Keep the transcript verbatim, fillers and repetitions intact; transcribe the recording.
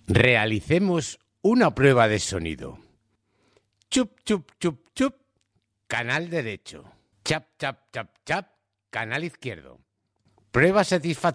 Realicemos una prueba de sonido. Chup, chup, chup, chup, canal derecho. Chap, chap, chap, chap, canal izquierdo. Prueba satisfactoria.